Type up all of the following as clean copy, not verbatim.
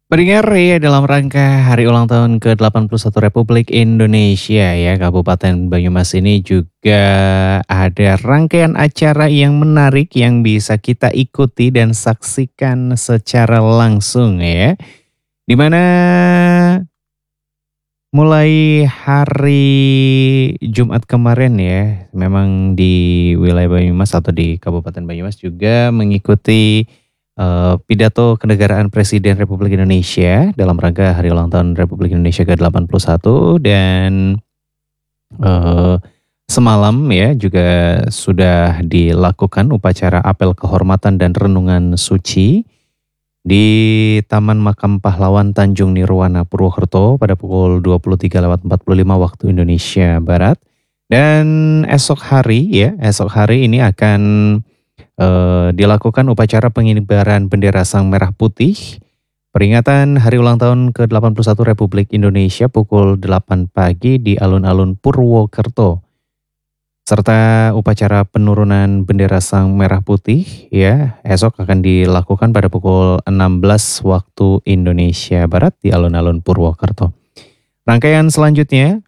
Pendengar ya dalam rangka hari ulang tahun ke-81 Republik Indonesia ya Kabupaten Banyumas ini juga ada rangkaian acara yang menarik yang bisa kita ikuti dan saksikan secara langsung ya. Di mana mulai hari Jumat kemarin ya memang di wilayah Banyumas atau di Kabupaten Banyumas juga mengikuti pidato kenegaraan Presiden Republik Indonesia dalam rangka Hari Ulang Tahun Republik Indonesia ke-81 dan eh, semalam ya juga sudah dilakukan upacara apel kehormatan dan renungan suci di Taman Makam Pahlawan Tanjung Nirwana Purwokerto pada pukul 23.45 waktu Indonesia Barat. Dan esok hari ini akan dilakukan upacara pengibaran bendera Sang Merah Putih peringatan Hari Ulang Tahun ke-81 Republik Indonesia pukul 8 pagi di alun-alun Purwokerto. Serta upacara penurunan bendera Sang Merah Putih ya esok akan dilakukan pada pukul 16 waktu Indonesia Barat di alun-alun Purwokerto. Rangkaian selanjutnya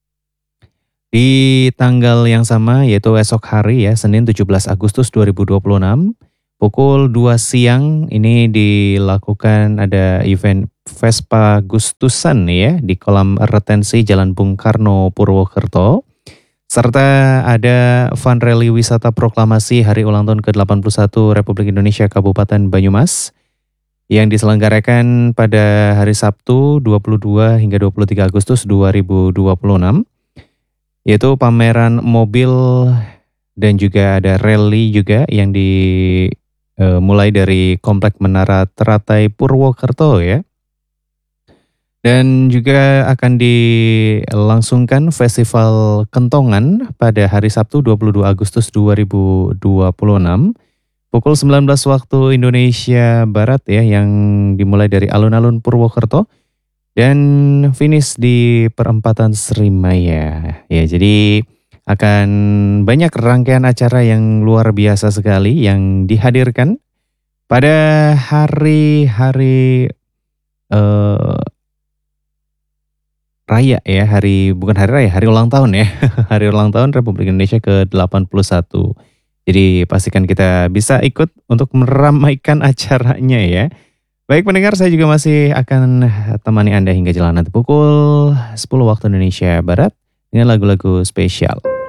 di tanggal yang sama yaitu esok hari ya Senin 17 Agustus 2026 pukul 2 siang ini dilakukan ada event Vespa Gustusan ya di kolam retensi Jalan Bung Karno Purwokerto. Serta ada fun rally wisata proklamasi Hari Ulang Tahun ke-81 Republik Indonesia Kabupaten Banyumas yang diselenggarakan pada hari Sabtu 22 hingga 23 Agustus 2026. Yaitu pameran mobil dan juga ada rally juga yang dimulai dari Komplek Menara Teratai Purwokerto ya. Dan juga akan dilangsungkan Festival Kentongan pada hari Sabtu 22 Agustus 2026 pukul 19 waktu Indonesia Barat ya yang dimulai dari alun-alun Purwokerto dan finish di perempatan Srimaya. Ya, jadi akan banyak rangkaian acara yang luar biasa sekali yang dihadirkan pada hari-hari raya ya, bukan hari raya, hari ulang tahun ya. Hari ulang tahun Republik Indonesia ke-81. Jadi pastikan kita bisa ikut untuk meramaikan acaranya ya. Baik pendengar, saya juga masih akan temani Anda hingga jalan nanti pukul 10 waktu Indonesia Barat dengan lagu-lagu spesial.